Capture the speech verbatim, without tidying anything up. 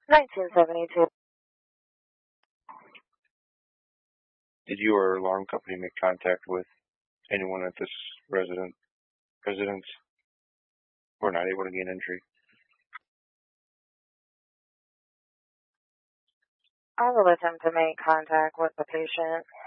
nineteen seventy-two. Did you or alarm company make contact with anyone at this resident residence or not able to gain entry? I will attempt to make contact with the patient.